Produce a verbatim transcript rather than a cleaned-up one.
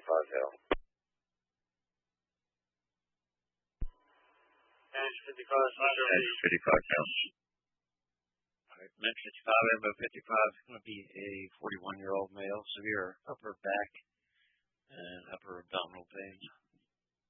fifty-five tail. Dash fifty-five, Dash fifty-five tail. Alright, Med fifty-five, Ambo fifty-five is going to be a forty-one-year-old male, severe upper back and upper abdominal pain.